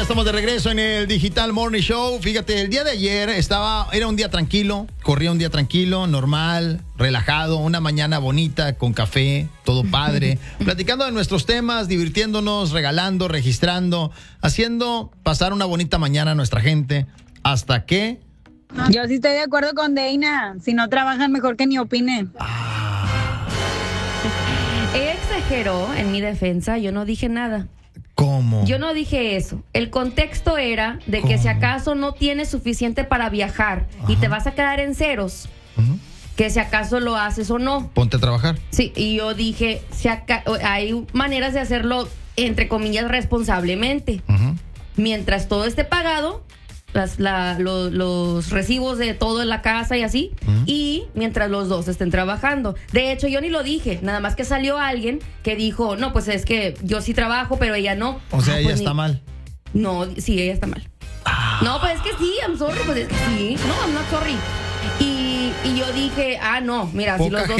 ya estamos de regreso en el Digital Morning Show. Fíjate, el día de ayer era un día tranquilo, corría un día tranquilo, normal, relajado, una mañana bonita, con café, todo padre, platicando de nuestros temas, divirtiéndonos, regalando, registrando, haciendo pasar una bonita mañana a nuestra gente, hasta que... Yo sí estoy de acuerdo con Deina, si no trabajan mejor que ni opinen. Ella exageró en mi defensa, yo no dije nada. ¿Cómo? Yo no dije eso. El contexto era de que si acaso no tienes suficiente para viajar y te vas a quedar en ceros, que si acaso lo haces o no. Ponte a trabajar. Sí, y yo dije, hay maneras de hacerlo, entre comillas, responsablemente. Mientras todo esté pagado, los recibos de todo en la casa y así, y mientras los dos estén trabajando. De hecho, yo ni lo dije, nada más que salió alguien que dijo, no, pues es que yo sí trabajo, pero ella no. O sea, ella pues está mal. No, sí, ella está mal. No, pues es que sí, I'm sorry, pues es que sí. No, I'm not sorry. Y yo dije, no, mira, si Poca los dos